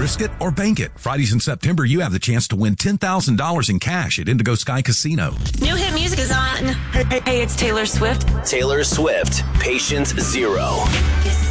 risk it or bank it. Fridays in September, you have the chance to win $10,000 in cash at Indigo Sky Casino. New hit music is on. Hey, it's Taylor Swift. Taylor Swift, Patient Zero.